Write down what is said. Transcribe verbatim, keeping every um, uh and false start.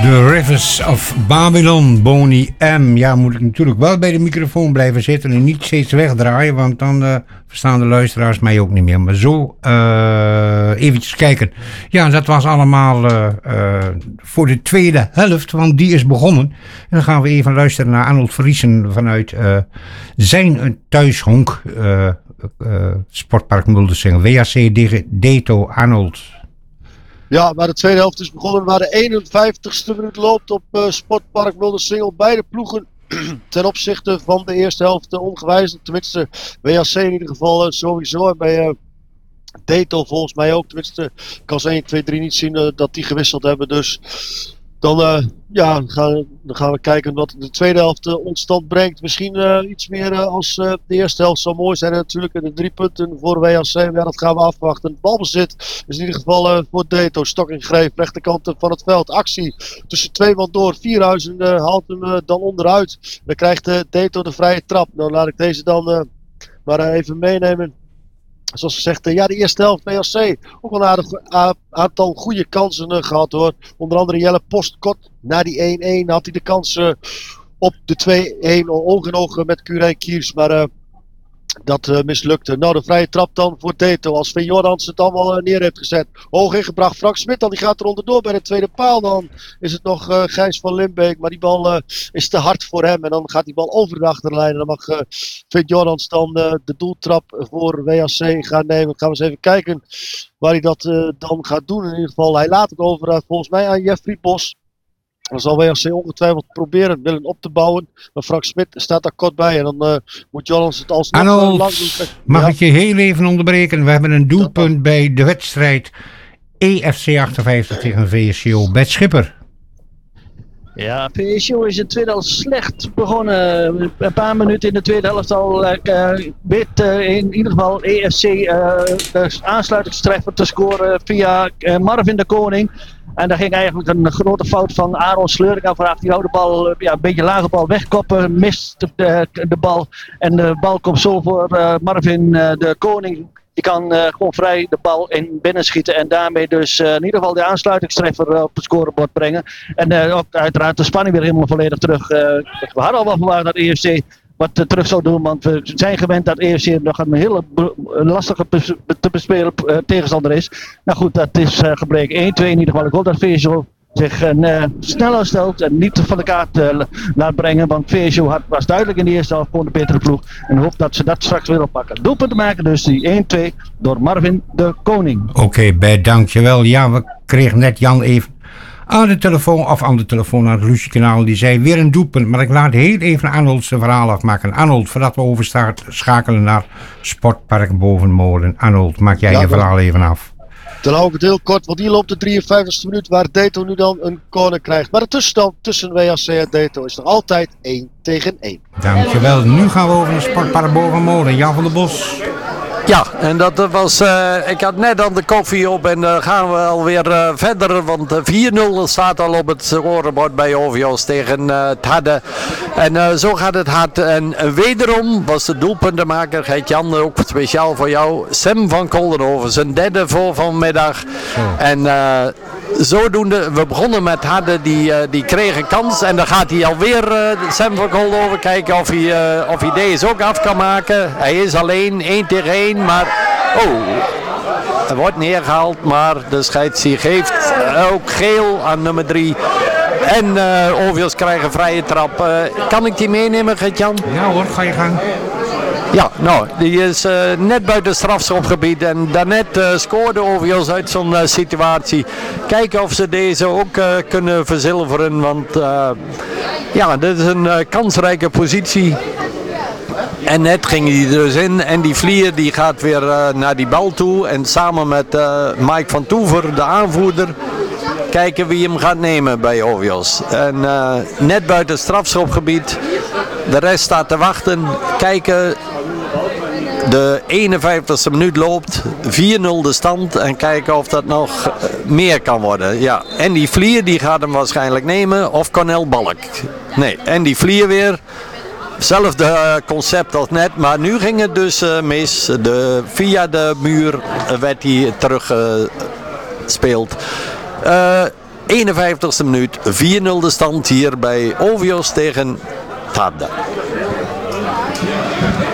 The Rivers of Babylon, Boney M. Ja, moet ik natuurlijk wel bij de microfoon blijven zitten en niet steeds wegdraaien, want dan uh, verstaan de luisteraars mij ook niet meer. Maar zo, uh, eventjes kijken. Ja, dat was allemaal uh, uh, voor de tweede helft, want die is begonnen. En dan gaan we even luisteren naar Arnold Vriesen vanuit uh, zijn thuishonk, uh, uh, Sportpark Muldersingel. W A C tegen Deto. Arnold. Ja, maar de tweede helft is begonnen. Waar de eenenvijftigste minuut loopt op uh, Sportpark Muldersingel. Beide ploegen ten opzichte van de eerste helft uh, ongewijzigd. Tenminste, W A C in ieder geval uh, sowieso. En bij uh, Deto volgens mij ook. Tenminste, ik kan ze één, twee, drie niet zien uh, dat die gewisseld hebben. Dus dan, uh, ja, dan, gaan we, dan gaan we kijken wat de tweede helft uh, ontstand brengt. Misschien uh, iets meer uh, als uh, de eerste helft zou mooi zijn. En natuurlijk de drie punten voor W A C. Ja, dat gaan we afwachten. Balbezit is in ieder geval uh, voor Deto. Stok in greep, rechterkant van het veld. Actie tussen twee man door. Vierhuizen uh, haalt hem uh, dan onderuit. Dan krijgt uh, Deto de vrije trap. Nou laat ik deze dan uh, maar uh, even meenemen. Zoals gezegd, ja, de eerste helft W A C ook wel een aardig a- aantal goede kansen uh, gehad hoor. Onder andere Jelle Postkort na die één-één had hij de kans uh, op de twee-één oog in oog met Curijn Kiers. Maar uh, dat uh, mislukte. Nou, de vrije trap dan voor Deto. Als Van Jordans het allemaal uh, neer heeft gezet. Hoog ingebracht. Frank Smit dan, die gaat er onderdoor bij de tweede paal. Dan is het nog uh, Gijs van Limbeek. Maar die bal uh, is te hard voor hem. En dan gaat die bal over de achterlijn. En dan mag uh, Van Jordans dan uh, de doeltrap voor W A C gaan nemen. Gaan we eens even kijken waar hij dat uh, dan gaat doen. In ieder geval, hij laat het over uh, volgens mij aan Jeffrey Bos. Dan zal W A C ongetwijfeld proberen willen op te bouwen. Maar Frank Smit staat daar kort bij. En dan uh, moet Jolans het alsnog Arnold, lang doen. mag ja. ik je heel even onderbreken? We hebben een doelpunt bij de wedstrijd E F C achtenvijftig tegen V S C O. Bert Schipper. Ja, V S C O is in de tweede helft slecht begonnen. Een paar minuten in de tweede helft al uh, weet uh, in ieder geval E F C uh, de aansluitingstreffer te scoren via uh, Marvin de Koning. En daar ging eigenlijk een grote fout van Aaron Sleuringa vanaf. Die oude bal, ja, een beetje lage bal wegkoppen, mist de, de, de bal. En de bal komt zo voor uh, Marvin uh, de Koning. Die kan uh, gewoon vrij de bal in binnen schieten. En daarmee dus uh, in ieder geval de aansluitingstreffer uh, op het scorebord brengen. En uh, ook uiteraard de spanning weer helemaal volledig terug. Uh, we hadden al wel verwacht dat E F C wat uh, terug zou doen. Want we zijn gewend dat E F C nog een hele be- lastige bes- te bespelen uh, tegenstander is. Nou goed, dat is uh, gebleken. één-twee in ieder geval. Ik hoop dat V S C O zich uh, sneller stelt en niet van de kaart uh, laat brengen. Want V S C O had, was duidelijk in de eerste helft gewoon de betere ploeg. En hoop dat ze dat straks weer oppakken. Doelpunt te maken dus die één-twee door Marvin de Koning. Oké, okay, Bert, dankjewel. Ja, we kregen net Jan even aan de telefoon, of aan de telefoon aan het Lucie-kanaal. Die zei weer een doelpunt, maar ik laat heel even Arnold zijn verhaal afmaken. Arnold, voordat we overschakelen naar Sportpark Bovenmolen. Arnold, maak jij ja, je verhaal even af. Dan hou ik het heel kort, want hier loopt de drieënvijftigste minuut waar Deto nu dan een corner krijgt. Maar de tussenstand tussen W A C en Deto is nog altijd één tegen één. Dankjewel. Nu gaan we over naar Sportpark Bovenmolen. Jan van der Bos. Ja, en dat was, uh, ik had net aan de koffie op en dan uh, gaan we alweer uh, verder, want uh, vier nul staat al op het scorebord bij Ovios tegen uh, het Hadden. En uh, zo gaat het hard. En uh, wederom was de doelpuntenmaker, Gert-Jan, ook speciaal voor jou, Sam van Koldenhoven, zijn derde voor vanmiddag. Oh. En uh, zodoende, we begonnen met Hadden, die, uh, die kreeg een kans en dan gaat hij alweer, uh, Sam van Koldenhoven, kijken of hij, uh, of hij deze ook af kan maken. Hij is alleen, één tegen één. Maar, oh, er wordt neergehaald, maar de scheidsrechter geeft ook geel aan nummer drie. En uh, Ovios krijgen een vrije trap. Uh, kan ik die meenemen, Gert-Jan? Ja hoor, ga je gang. Ja, nou, die is uh, net buiten het strafschopgebied en daarnet uh, scoorde Ovios uit zo'n uh, situatie. Kijken of ze deze ook uh, kunnen verzilveren, want uh, ja, dit is een uh, kansrijke positie. En net ging hij er dus in en die Vlier die gaat weer uh, naar die bal toe en samen met uh, Mike van Toever, de aanvoerder, kijken wie hem gaat nemen bij Ovios. En uh, net buiten het strafschopgebied, de rest staat te wachten, kijken, de eenenvijftigste minuut loopt, vier nul de stand en kijken of dat nog meer kan worden. Ja, en die Vlier die gaat hem waarschijnlijk nemen of Cornel Balk. Nee, en die Vlier weer. Hetzelfde uh, concept als net, maar nu ging het dus uh, mis. De, via de muur werd hij teruggespeeld. Uh, eenenvijftigste minuut, vier nul de stand hier bij Ovios tegen Tarda.